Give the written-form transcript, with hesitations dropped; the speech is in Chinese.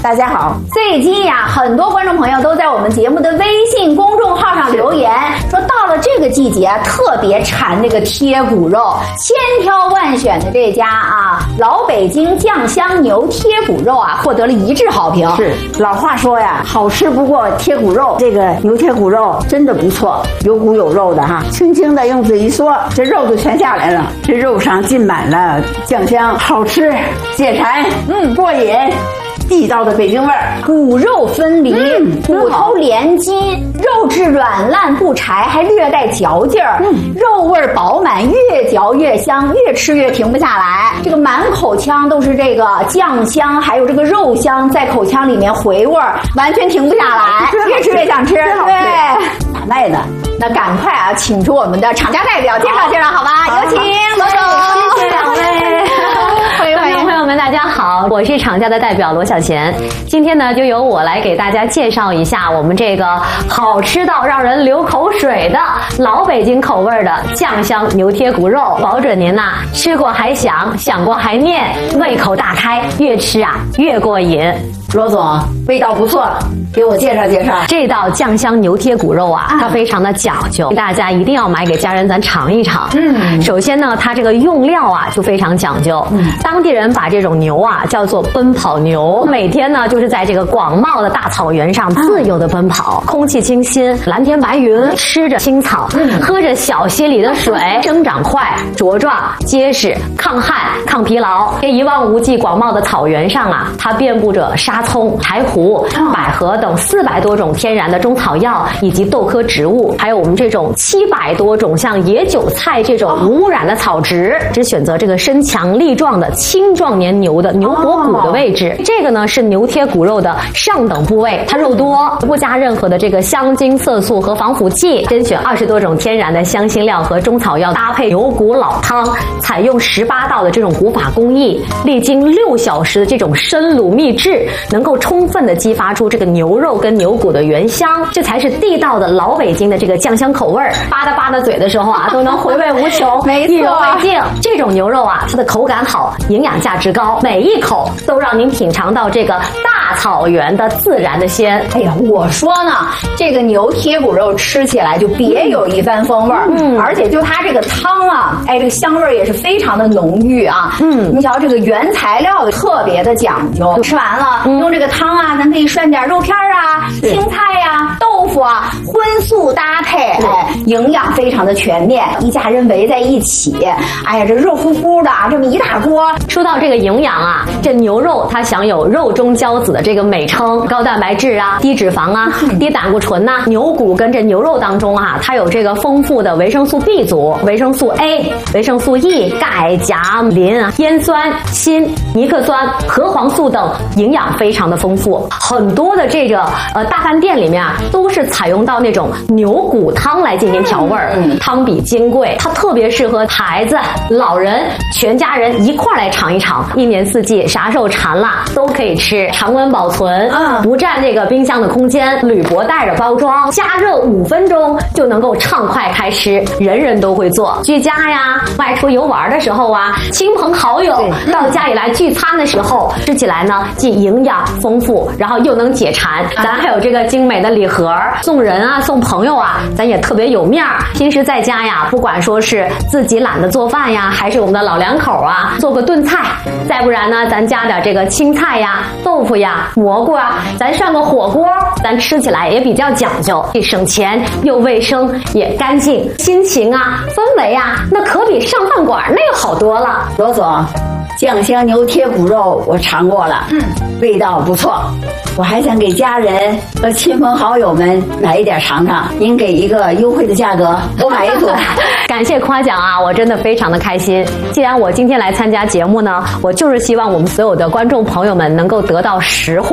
大家好。 最近呀，很多观众朋友都在我们节目的微信公众号上留言，说到了这个季节啊，特别馋这个贴骨肉，千挑万选的这家啊，老北京酱香牛贴骨肉啊，获得了一致好评。 是，老话说呀，好吃不过贴骨肉。这个牛贴骨肉真的不错，有骨有肉的哈，轻轻的用嘴一嗦，这肉就全下来了。这肉上浸满了酱香，好吃解馋，过瘾。地道的北京味儿， 骨肉分离，骨头连筋，肉质软烂不柴，还略带嚼劲儿，肉味饱满，越嚼越香，越吃越停不下来。这个满口腔都是这个酱香，还有这个肉香在口腔里面回味儿，完全停不下来，越吃越想吃。对， 哪卖的？ 那赶快啊，请出我们的厂家代表介绍介绍，好吧？有请罗总。 谢谢两位。观众朋友们，大家好，我是厂家的代表罗小贤。今天呢，就由我来给大家介绍一下我们这个好吃到让人流口水的老北京口味的酱香牛贴骨肉，保准您呐吃过还想，想过还念，胃口大开，越吃啊越过瘾。 罗总，味道不错，给我介绍介绍。 这道酱香牛贴骨肉啊，它非常的讲究，大家一定要买给家人咱尝一尝。首先呢，它这个用料啊就非常讲究。当地人把这种牛啊叫做奔跑牛，每天呢就是在这个广袤的大草原上自由的奔跑，空气清新，蓝天白云，吃着青草，喝着小溪里的水，生长快，茁壮结实，抗旱抗疲劳。这一望无际广袤的草原上啊，它遍布着沙葱、柴胡、百合等400多种天然的中草药以及豆科植物，还有我们这种700多种像野韭菜这种无污染的草植。只选择这个身强力壮的青壮年牛的牛脖骨的位置。这个呢是牛贴骨肉的上等部位，它肉多，不加任何的这个香精、色素和防腐剂，甄选20多种天然的香辛料和中草药，搭配牛骨老汤，采用18道的这种古法工艺，历经6小时的这种深卤秘制，能够充分的激发出这个牛肉跟牛骨的原香，这才是地道的老北京的这个酱香口味儿。吧嗒吧嗒嘴的时候啊，都能回味无穷，意犹未尽。这种牛肉啊，它的口感好，营养价值高，每一口都让您品尝到这个大草原的自然的鲜。 哎呀，我说呢，这个牛贴骨肉吃起来就别有一番风味儿，而且就它这个汤啊，哎，这个香味儿也是非常的浓郁啊。你瞧这个原材料特别的讲究，吃完了用这个汤啊，咱可以涮点肉片啊、青菜呀、豆腐啊，荤素搭配，哎，营养非常的全面，一家人围在一起，哎呀，这热乎乎的这么一大锅。 说到这个营养啊，这牛肉它享有肉中骄子的这个美称，高蛋白质啊、低脂肪啊、低胆固醇呐。牛骨跟这牛肉当中啊，它有这个丰富的维生素 B 族、维生素 A、维生素 E、钙、钾、磷、烟酸、锌、尼克酸、核黄素等营养非常的丰富。很多的这个大饭店里面啊，都是采用到那种牛骨汤来进行调味儿，汤比金贵，它特别适合孩子、老人、全家人一块儿来尝一尝。一年四季啥时候馋了都可以吃，常温保存，不占这个冰箱的空间，铝箔袋着包装，加热5分钟就能够畅快开吃，人人都会做。居家呀，外出游玩的时候啊，亲朋好友到家里来聚餐的时候，吃起来呢既营养丰富，然后又能解馋。咱还有这个精美的礼盒，送人啊送朋友啊，咱也特别有面儿。平时在家呀，不管说是自己懒得做饭呀，还是我们的老两口啊，做个炖菜，再不然呢，咱加点这个青菜呀、豆腐呀、蘑菇啊，咱涮个火锅，咱吃起来也比较讲究，既省钱又卫生也干净，心情啊、氛围啊，那可比上饭馆那个好多了。 罗总，酱香牛贴骨肉我尝过了，味道不错。我还想给家人和亲朋好友们买一点尝尝，您给一个优惠的价格，我买一组。 感谢夸奖啊，我真的非常的开心。既然我今天来参加节目呢，我就是希望我们所有的观众朋友们能够得到实惠。